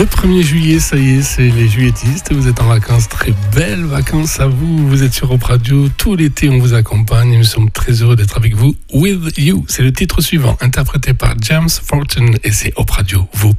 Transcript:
Le 1er juillet, ça y est, c'est les juilletistes. Vous êtes en vacances, très belles vacances à vous. Vous êtes sur Op Radio. Tout l'été, on vous accompagne et nous sommes très heureux d'être avec vous. With You, c'est le titre suivant, interprété par James Fortune et c'est Op Radio, vos